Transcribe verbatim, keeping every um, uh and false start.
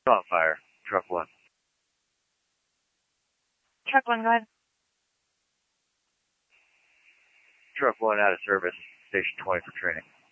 On fire. Truck one. Truck one, go ahead. Truck one out of service. Station twenty for training.